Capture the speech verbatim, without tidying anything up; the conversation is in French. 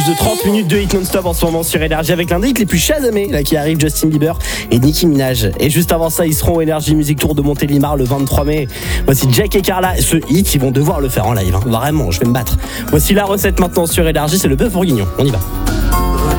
Plus de trente minutes de hit non-stop en ce moment sur Énergie avec l'un des hits les plus chasamés là qui arrive, Justin Bieber et Nicki Minaj. Et juste avant ça, ils seront au Energy Music Tour de Montélimar le vingt-trois mai. Voici Jack et Carla. Ce hit, ils vont devoir le faire en live. Hein. Vraiment, je vais me battre. Voici la recette maintenant sur Énergie, c'est le bœuf bourguignon. On y va.